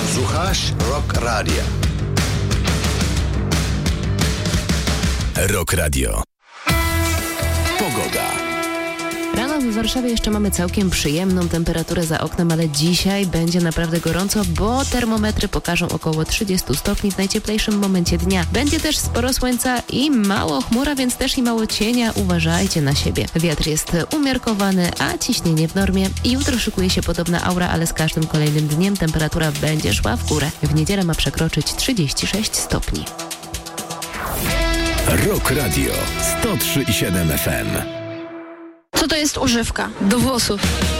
Słuchasz Rock Radio. Rock Radio. Pogoda. Rano w Warszawie jeszcze mamy całkiem przyjemną temperaturę za oknem, ale dzisiaj będzie naprawdę gorąco, bo termometry pokażą około 30 stopni w najcieplejszym momencie dnia. Będzie też sporo słońca i mało chmura, więc też i mało cienia. Uważajcie na siebie. Wiatr jest umiarkowany, a ciśnienie w normie. Jutro szykuje się podobna aura, ale z każdym kolejnym dniem temperatura będzie szła w górę. W niedzielę ma przekroczyć 36 stopni. Rock Radio 103,7 FM. Co to jest używka? Do włosów.